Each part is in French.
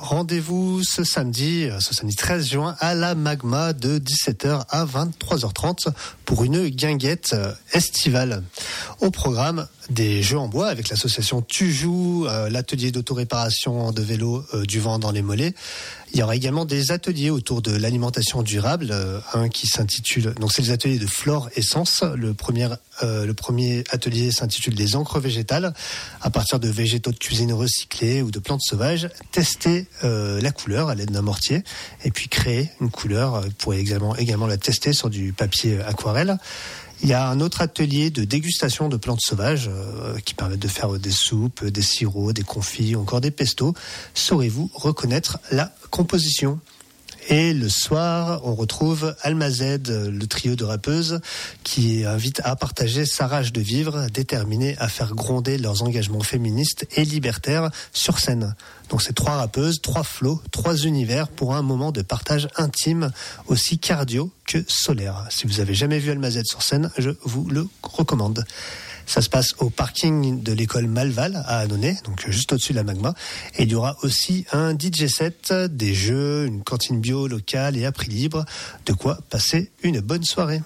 rendez-vous ce samedi 13 juin à la Magma de 17h à 23h30 pour une guinguette estivale. Au programme, des jeux en bois avec l'association Tujou, l'atelier d'autoréparation de vélo du vent dans les mollets. Il y aura également des ateliers autour de l'alimentation durable, un qui s'intitule, donc c'est les ateliers de Flore Essence. Le premier atelier s'intitule des encres végétales à partir de végétaux de cuisine recyclés ou de plantes sauvages. Tester la couleur à l'aide d'un mortier et puis créer une couleur. Vous pourrez également la tester sur du papier aquarelle. Il y a un autre atelier de dégustation de plantes sauvages qui permettent de faire des soupes, des sirops, des confits, encore des pestos. Saurez-vous reconnaître la composition ? Et le soir, on retrouve Alma Z, le trio de rappeuses, qui invite à partager sa rage de vivre, déterminées à faire gronder leurs engagements féministes et libertaires sur scène. Donc c'est 3 rappeuses, 3 flots, 3 univers pour un moment de partage intime, aussi cardio que solaire. Si vous avez jamais vu Alma Z sur scène, je vous le recommande. Ça se passe au parking de l'école Malval à Annonay, donc juste au-dessus de la Magma. Et il y aura aussi un DJ set, des jeux, une cantine bio locale et à prix libre. De quoi passer une bonne soirée.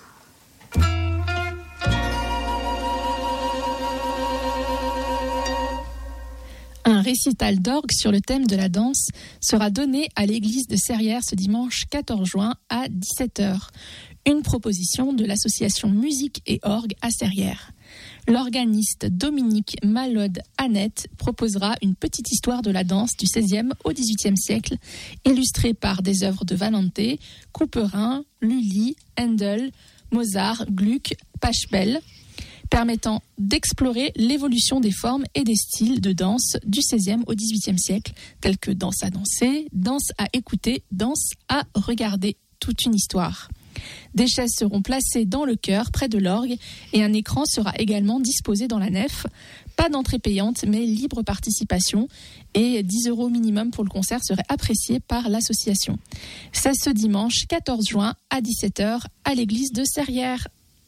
Un récital d'orgue sur le thème de la danse sera donné à l'église de Serrières ce dimanche 14 juin à 17h. Une proposition de l'association Musique et Orgue à Serrières. L'organiste Dominique Malode-Annette proposera une petite histoire de la danse du XVIe au XVIIIe siècle, illustrée par des œuvres de Valente, Couperin, Lully, Handel, Mozart, Gluck, Pachelbel, permettant d'explorer l'évolution des formes et des styles de danse du XVIe au XVIIIe siècle, tels que danse à danser, danse à écouter, danse à regarder, toute une histoire. Des chaises seront placées dans le chœur, près de l'orgue, et un écran sera également disposé dans la nef. Pas d'entrée payante, mais libre participation, et 10 € minimum pour le concert serait apprécié par l'association. C'est ce dimanche 14 juin à 17h à l'église de Serrières.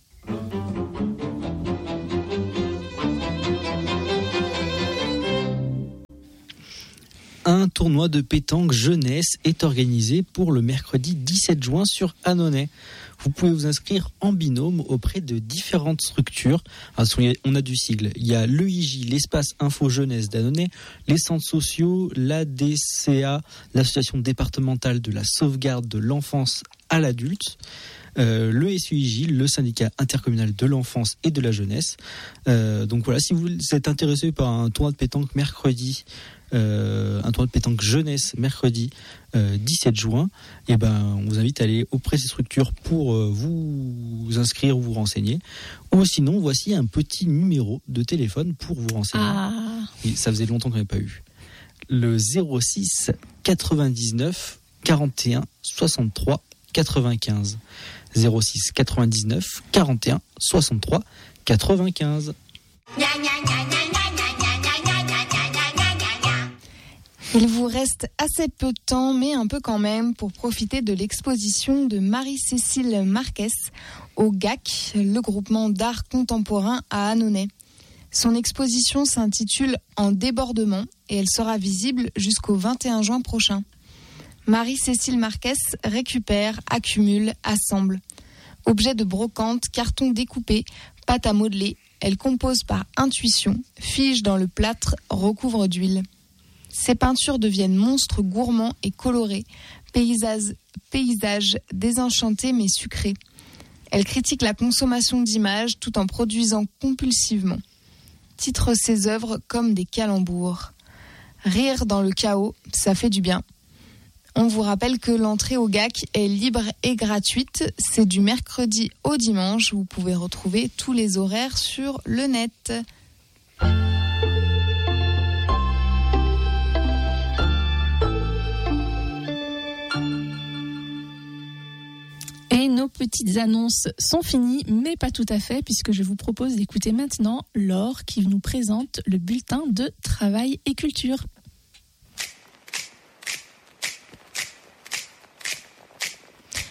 Un tournoi de pétanque jeunesse est organisé pour le mercredi 17 juin sur Annonay. Vous pouvez vous inscrire en binôme auprès de différentes structures. On a du sigle. Il y a l'EIJ, l'Espace Info Jeunesse d'Annonay, les centres sociaux, l'ADCA, l'Association départementale de la sauvegarde de l'enfance à l'adulte, le SUIJ, le syndicat intercommunal de l'enfance et de la jeunesse. Donc voilà, si vous êtes intéressé par un tournoi de pétanque mercredi, un tournoi de pétanque jeunesse mercredi 17 juin, et on vous invite à aller auprès de ces structures pour vous inscrire ou vous renseigner. Ou sinon, voici un petit numéro de téléphone pour vous renseigner. Et ça faisait longtemps qu'on n'avait pas eu. Le 06 99 41 63 95. 06 99 41 63 95. Il vous reste assez peu de temps, mais un peu quand même, pour profiter de l'exposition de Marie-Cécile Marquès au GAC, le groupement d'art contemporain à Annonay. Son exposition s'intitule « En débordement » et elle sera visible jusqu'au 21 juin prochain. Marie-Cécile Marquès récupère, accumule, assemble. Objets de brocante, carton découpé, pâte à modeler, elle compose par intuition, fige dans le plâtre, recouvre d'huile. Ses peintures deviennent monstres gourmands et colorés, paysages désenchantés mais sucrés. Elle critique la consommation d'images tout en produisant compulsivement. Titre ses œuvres comme des calembours. Rire dans le chaos, ça fait du bien. On vous rappelle que l'entrée au GAC est libre et gratuite. C'est du mercredi au dimanche. Vous pouvez retrouver tous les horaires sur le net. Et nos petites annonces sont finies, mais pas tout à fait, puisque je vous propose d'écouter maintenant Laure qui nous présente le bulletin de travail et culture.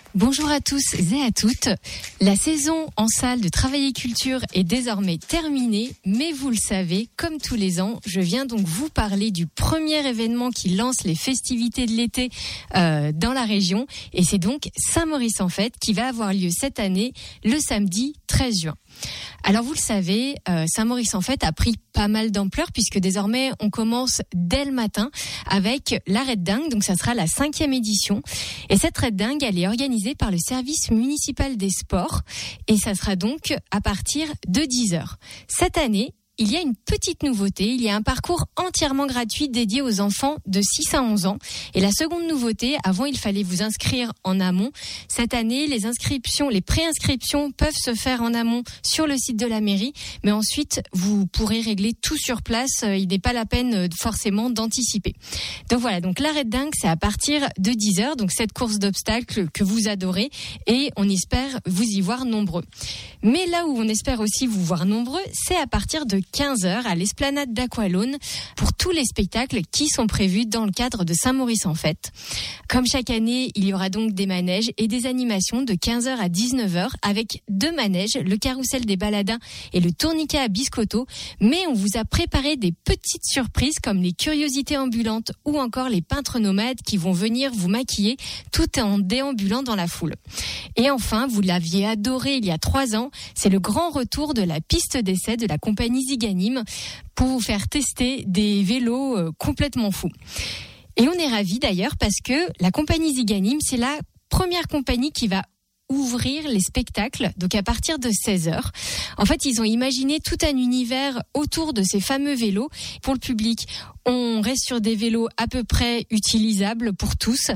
Bonjour à tous et à toutes. La saison en salle de Travail et Culture est désormais terminée, mais vous le savez, comme tous les ans, je viens donc vous parler du premier événement qui lance les festivités de l'été dans la région, et c'est donc Saint-Maurice en Fête qui va avoir lieu cette année le samedi 13 juin. Alors vous le savez, Saint-Maurice en Fête a pris pas mal d'ampleur puisque désormais on commence dès le matin avec la Raid Dingue, donc ça sera la 5e édition. Et cette Raid Dingue, elle est organisée par le service municipal des sports et ça sera donc à partir de 10h. Cette année, il y a une petite nouveauté, il y a un parcours entièrement gratuit dédié aux enfants de 6 à 11 ans. Et la seconde nouveauté, avant il fallait vous inscrire en amont. Cette année, les préinscriptions peuvent se faire en amont sur le site de la mairie, mais ensuite vous pourrez régler tout sur place, il n'est pas la peine forcément d'anticiper. Donc voilà, donc la Raid Dingue, c'est à partir de 10h, donc cette course d'obstacles que vous adorez et on espère vous y voir nombreux. Mais là où on espère aussi vous voir nombreux, c'est à partir de 15h à l'esplanade d'Aqualone pour tous les spectacles qui sont prévus dans le cadre de Saint-Maurice en Fête. Comme chaque année, il y aura donc des manèges et des animations de 15h à 19h avec 2 manèges, le carrousel des baladins et le tourniquet à biscotto. Mais on vous a préparé des petites surprises comme les curiosités ambulantes ou encore les peintres nomades qui vont venir vous maquiller tout en déambulant dans la foule. Et enfin, vous l'aviez adoré il y a 3 ans, c'est le grand retour de la piste d'essai de la compagnie Ziganim pour vous faire tester des vélos complètement fous. Et on est ravis d'ailleurs parce que la compagnie Ziganim, c'est la première compagnie qui va ouvrir les spectacles, donc à partir de 16h. En fait, ils ont imaginé tout un univers autour de ces fameux vélos. Pour le public, on reste sur des vélos à peu près utilisables pour tous.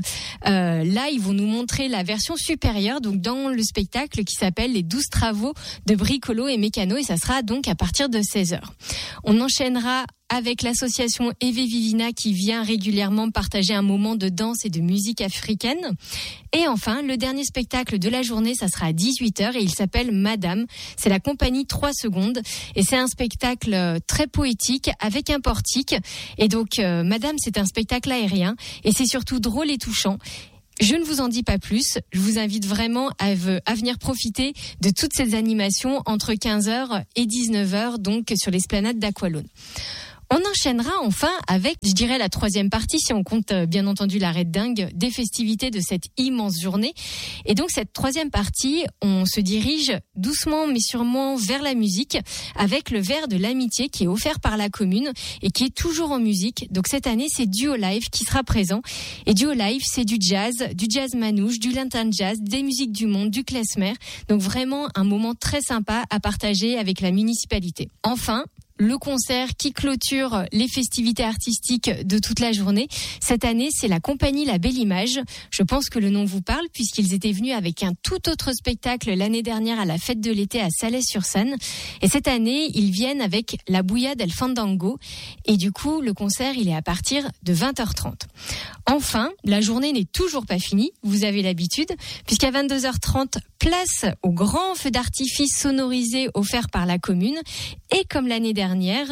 Là, ils vont nous montrer la version supérieure, donc dans le spectacle qui s'appelle les 12 travaux de bricolo et mécano, et ça sera donc à partir de 16h. On enchaînera avec l'association Eve Vivina qui vient régulièrement partager un moment de danse et de musique africaine. Et enfin, le dernier spectacle de la journée, ça sera à 18h et il s'appelle Madame. C'est la compagnie 3 secondes et c'est un spectacle très poétique avec un portique. Et donc, Madame, c'est un spectacle aérien et c'est surtout drôle et touchant. Je ne vous en dis pas plus, je vous invite vraiment à venir profiter de toutes ces animations entre 15h et 19h, donc sur l'esplanade d'Aqualone. On enchaînera enfin avec, je dirais, la 3e partie, si on compte bien entendu la Raid Dingue, des festivités de cette immense journée. Et donc cette 3e partie, on se dirige doucement mais sûrement vers la musique avec le verre de l'amitié qui est offert par la commune et qui est toujours en musique. Donc cette année, c'est Duo Live qui sera présent. Et Duo Live, c'est du jazz manouche, du latin jazz, des musiques du monde, du klezmer. Donc vraiment un moment très sympa à partager avec la municipalité. Enfin, le concert qui clôture les festivités artistiques de toute la journée. Cette année, c'est la compagnie La Belle Image. Je pense que le nom vous parle puisqu'ils étaient venus avec un tout autre spectacle l'année dernière à la fête de l'été à Salès-sur-Sanne. Et cette année, ils viennent avec la Bouilla del Fandango. Et du coup, le concert, il est à partir de 20h30. Enfin, la journée n'est toujours pas finie. Vous avez l'habitude puisqu'à 22h30, place au grand feu d'artifice sonorisé offert par la commune. Et comme l'année dernière,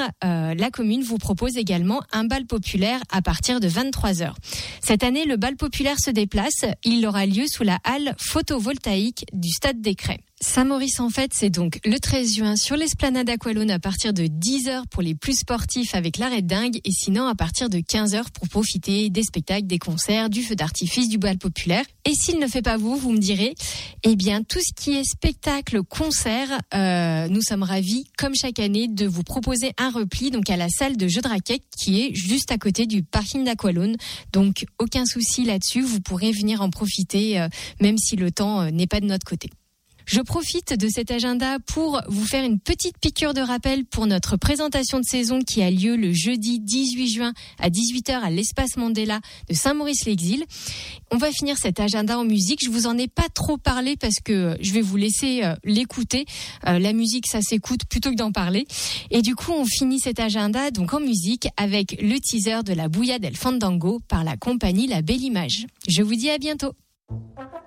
la commune vous propose également un bal populaire à partir de 23h. Cette année, le bal populaire se déplace. Il aura lieu sous la halle photovoltaïque du Stade des Crêts. Saint-Maurice en Fête, c'est donc le 13 juin sur l'esplanade d'Aqualone à partir de 10h pour les plus sportifs avec la Raid Dingue et sinon à partir de 15h pour profiter des spectacles, des concerts, du feu d'artifice, du bal populaire. Et s'il ne fait pas vous me direz, eh bien tout ce qui est spectacle, concert, nous sommes ravis comme chaque année de vous proposer un repli donc à la salle de jeux de raquettes qui est juste à côté du parking d'Aqualone. Donc aucun souci là-dessus, vous pourrez venir en profiter même si le temps n'est pas de notre côté. Je profite de cet agenda pour vous faire une petite piqûre de rappel pour notre présentation de saison qui a lieu le jeudi 18 juin à 18h à l'espace Mandela de Saint-Maurice-l'Exil. On va finir cet agenda en musique. Je vous en ai pas trop parlé parce que je vais vous laisser l'écouter. La musique, ça s'écoute plutôt que d'en parler. Et du coup, on finit cet agenda donc en musique avec le teaser de la Bouilla del Fandango par la compagnie La Belle Image. Je vous dis à bientôt.